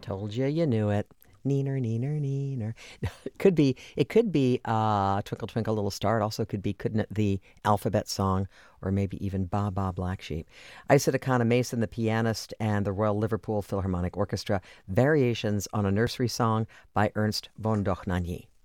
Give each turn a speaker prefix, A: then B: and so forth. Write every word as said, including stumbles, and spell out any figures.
A: Told you you knew it. Neener, neener, neener. It could be, it could be uh, Twinkle, Twinkle, Little Star. It also could be, couldn't it, the alphabet song, or maybe even Ba Ba Black Sheep. Isaac Akana Mason, the pianist, and the Royal Liverpool Philharmonic Orchestra, variations on a nursery song by Ernst von Dohnanyi.